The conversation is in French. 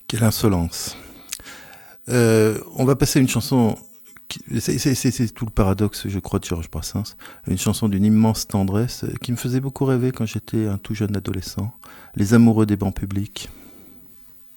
Quelle insolence. On va passer à une chanson. C'est tout le paradoxe, je crois, de Georges Brassens. Une chanson d'une immense tendresse qui me faisait beaucoup rêver quand j'étais un tout jeune adolescent. Les amoureux des bancs publics.